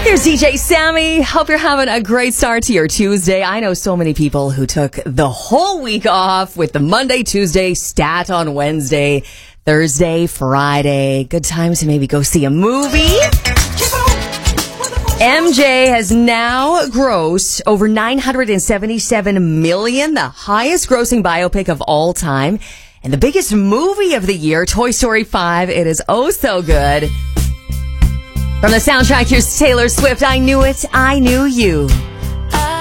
Here's DJ Sammy. Hope you're having a great start to your Tuesday. I know so many people who took the whole week off with the Monday, Tuesday, stat on Wednesday, Thursday, Friday. Good time to maybe go see a movie. MJ has now grossed over $977 million, the highest grossing biopic of all time. And the biggest movie of the year, Toy Story 5. It is oh so good. From the soundtrack, here's Taylor Swift, I Knew It, I Knew You.